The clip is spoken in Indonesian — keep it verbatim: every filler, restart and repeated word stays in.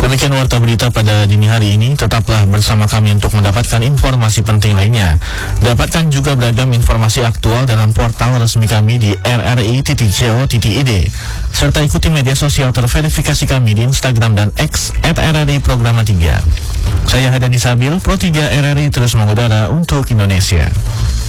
Demikian warta berita pada dini hari ini. Tetaplah bersama kami untuk mendapatkan informasi penting lainnya. Dapatkan juga beragam informasi aktual dalam portal resmi kami di r r i titik co titik i d, serta ikuti media sosial terverifikasi kami di Instagram dan X at r r i programa tiga. Saya Hadani Sabil, Pro tiga R R I terus mengudara untuk Indonesia.